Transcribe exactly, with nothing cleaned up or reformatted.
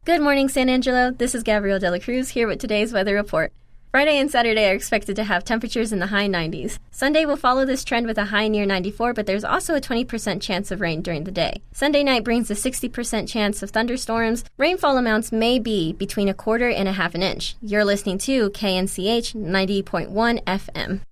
Good morning, San Angelo. This is Gabrielle Dela Cruz here with today's weather report. Friday and Saturday are expected to have temperatures in the high nineties. Sunday will follow this trend with a high near ninety-four, but there's also a twenty percent chance of rain during the day. Sunday night brings a sixty percent chance of thunderstorms. Rainfall amounts may be between a quarter and a half an inch. You're listening to K N C H ninety point one F M.